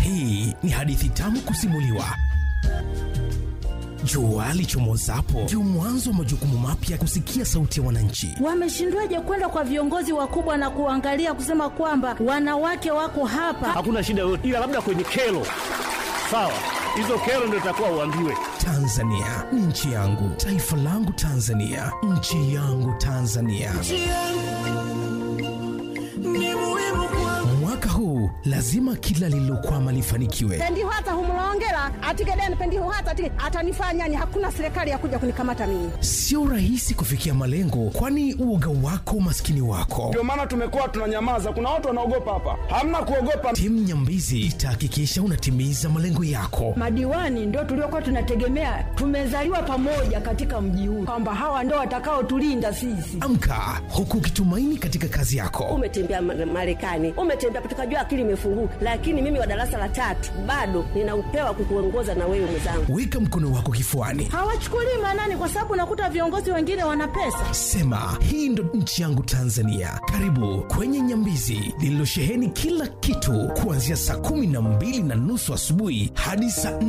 Hii ni hadithi tamu kusimuliwa. Jua lichomozapo ndio mwanzo wa majukumu mapya. Kusikia sauti ya wananchi. Wameshindwaje kwenda kwa viongozi wakubwa na kuangalia kusema kwamba wanawake wako hapa? Hakuna shida yoyote, ila labda kwenye kero. Sawa, hizo kero ndio itakuwa uambiwe. Tanzania ni nchi yangu, taifa langu Tanzania, nchi yangu Tanzania. Mwaka huu lazima kila lililokwama lifanikiwe. Pendiho hata humulongela atigedeni pendiho hata atanifanya ni hakuna serikali ya kuja kunikamata mimi. Sio rahisi kufikia malengo, kwani uoga wako umaskini wako. Ndio maana tumekuwa tunanyamaza. Kuna watu wanaogopa hapa. Hamna kuogopa. Timu Nyambizi itahakikisha unatimiza malengo yako. Madiwani ndio tuliokuwa tunategemea. Tumezaliwa pamoja katika mji huu, kwamba hawa ndio watakao tulinda sisi. Amka huku ukitumaini katika kazi yako. Umetembea Marekani, umetembea tukajua akili imefunguka, lakini mimi wa darasa la 3 bado nina upewa kukuongoza na wewe mwenzangu. Weka mkono wako kifuani. Hawachukulii maanani kwa sababu nakuta viongozi wengine wana pesa. Sema, hii ndo nchi yangu Tanzania. Karibu kwenye Nyambizi lililosheheni kila kitu kuanzia saa 12:30 asubuhi hadi saa